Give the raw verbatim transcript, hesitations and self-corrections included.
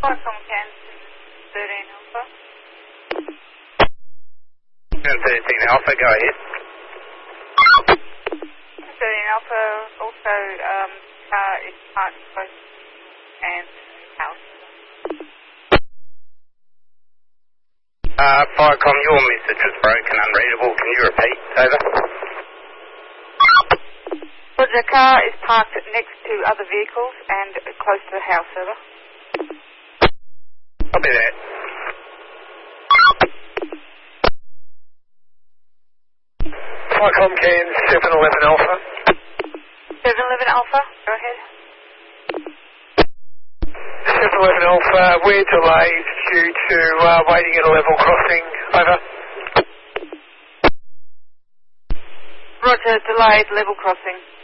Foxcom Kansas thirteen Alpha. thirteen Alpha, go ahead. thirteen Alpha, also, um, car is parked close and house. Uh, Firecom, your message was broken, unreadable. Can you repeat? Over. But the car is parked next to other vehicles and close to the house, over. Copy that. Firecom Cairns seven eleven Alpha. seven eleven Alpha, go ahead. seven eleven Alpha, we're delayed due to uh, waiting at a level crossing. Over. Roger, delayed level crossing.